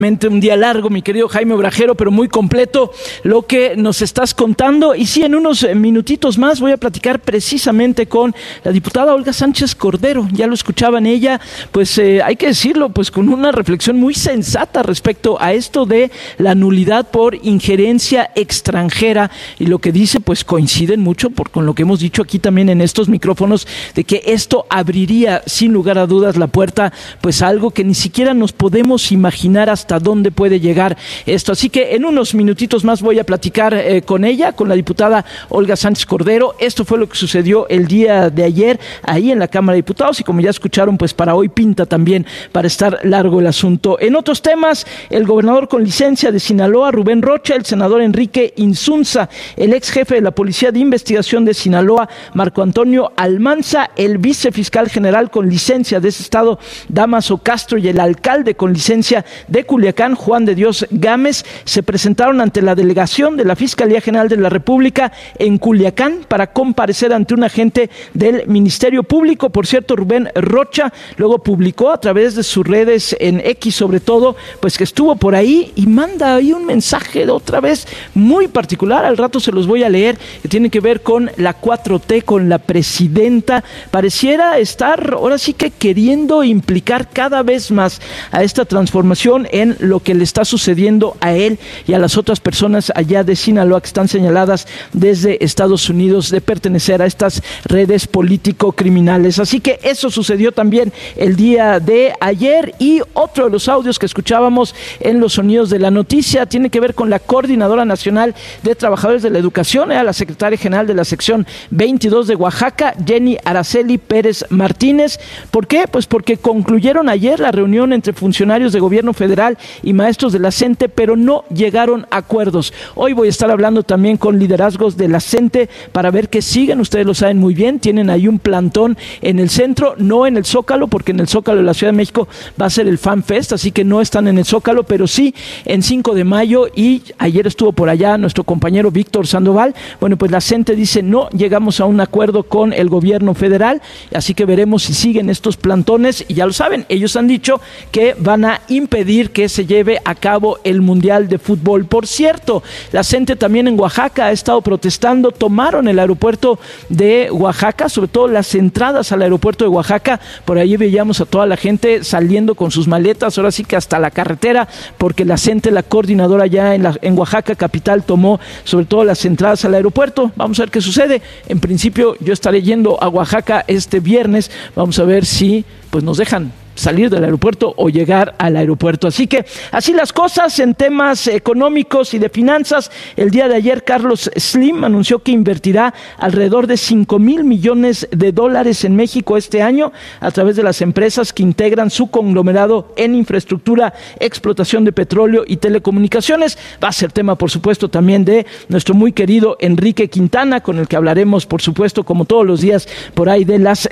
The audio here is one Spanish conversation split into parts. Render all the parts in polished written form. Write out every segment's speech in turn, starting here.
Un día largo, mi querido Jaime Obrajero, pero muy completo lo que nos estás contando. Y sí, en unos minutitos más voy a platicar precisamente con la diputada Olga Sánchez Cordero. Ya lo escuchaban ella, pues hay que decirlo, pues con una reflexión muy sensata respecto a esto de la nulidad por injerencia extranjera. Y lo que dice, pues coinciden mucho con lo que hemos dicho aquí también en estos micrófonos, de que esto abriría sin lugar a dudas la puerta pues a algo que ni siquiera nos podemos imaginar hasta dónde puede llegar esto. Así que en unos minutitos más voy a platicar con ella, con la diputada Olga Sánchez Cordero. Esto fue lo que sucedió el día de ayer ahí en la Cámara de Diputados y como ya escucharon, pues para hoy pinta también para estar largo el asunto. En otros temas, el gobernador con licencia de Sinaloa, Rubén Rocha, el senador Enrique Insunza, el ex jefe de la Policía de Investigación de Sinaloa, Marco Antonio Almanza, el vicefiscal general con licencia de ese estado, Dámaso Castro, y el alcalde con licencia de Culiacán, Juan de Dios Gámez, se presentaron ante la delegación de la Fiscalía General de la República en Culiacán para comparecer ante un agente del Ministerio Público. Por cierto, Rubén Rocha luego publicó a través de sus redes en X sobre todo, pues que estuvo por ahí y manda ahí un mensaje de otra vez muy particular, al rato se los voy a leer, que tiene que ver con la 4T, con la presidenta. Pareciera estar ahora sí que queriendo implicar cada vez más a esta transformación en lo que le está sucediendo a él y a las otras personas allá de Sinaloa que están señaladas desde Estados Unidos de pertenecer a estas redes político-criminales. Así que eso sucedió también el día de ayer. Y otro de los audios que escuchábamos en los sonidos de la noticia tiene que ver con la Coordinadora Nacional de Trabajadores de la Educación, la secretaria general de la sección 22 de Oaxaca, Jenny Araceli Pérez Martínez. ¿Por qué? Pues porque concluyeron ayer la reunión entre funcionarios de gobierno federal y maestros de la CENTE, pero no llegaron a acuerdos. Hoy voy a estar hablando también con liderazgos de la CENTE para ver qué siguen. Ustedes lo saben muy bien, tienen ahí un plantón en el centro, no en el Zócalo, porque en el Zócalo de la Ciudad de México va a ser el Fan Fest, así que no están en el Zócalo, pero sí en 5 de mayo, y ayer estuvo por allá nuestro compañero Víctor Sandoval. Bueno, pues la CENTE dice no llegamos a un acuerdo con el gobierno federal, así que veremos si siguen estos plantones, y ya lo saben, ellos han dicho que van a impedir que se lleve a cabo el Mundial de Fútbol. Por cierto, la CENTE también en Oaxaca ha estado protestando, tomaron el aeropuerto de Oaxaca, sobre todo las entradas al aeropuerto de Oaxaca, por ahí veíamos a toda la gente saliendo con sus maletas, ahora sí que hasta la carretera, porque la CENTE, la coordinadora ya en Oaxaca capital, tomó sobre todo las entradas al aeropuerto. Vamos a ver qué sucede. En principio yo estaré yendo a Oaxaca este viernes, vamos a ver si pues nos dejan salir del aeropuerto o llegar al aeropuerto. Así que así las cosas en temas económicos y de finanzas. El día de ayer Carlos Slim anunció que invertirá alrededor de $5,000 millones en México este año a través de las empresas que integran su conglomerado en infraestructura, explotación de petróleo y telecomunicaciones. Va a ser tema, por supuesto, también de nuestro muy querido Enrique Quintana, con el que hablaremos, por supuesto, como todos los días, por ahí de las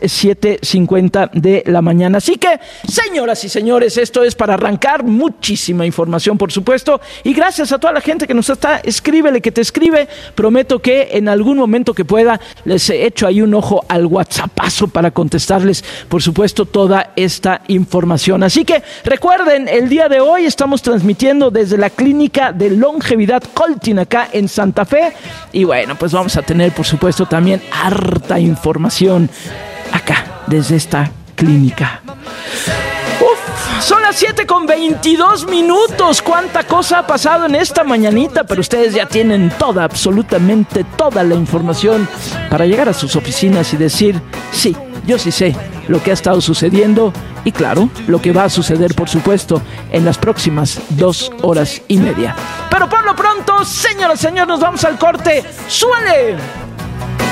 7:50 de la mañana. Así que, señoras y señores, esto es para arrancar. Muchísima información, por supuesto, y gracias a toda la gente que nos está, escríbele que te escribe. Prometo que en algún momento que pueda les echo ahí un ojo al WhatsAppazo para contestarles, por supuesto, toda esta información. Así que recuerden, el día de hoy estamos transmitiendo desde la Clínica de Longevidad Coltin acá en Santa Fe, y bueno, pues vamos a tener, por supuesto, también harta información acá desde esta clínica. Son las 7:22. Cuánta cosa ha pasado en esta mañanita, pero ustedes ya tienen toda, absolutamente toda la información para llegar a sus oficinas y decir, sí, yo sí sé lo que ha estado sucediendo y claro, lo que va a suceder, por supuesto, en las próximas 2 horas y media. Pero por lo pronto, señoras y señores, nos vamos al corte. ¡Súbele!